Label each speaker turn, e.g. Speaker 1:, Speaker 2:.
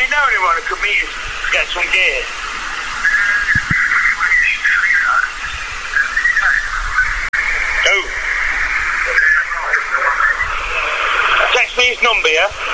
Speaker 1: know anyone who could meet us to get some gear? Who? Text me his number, yeah?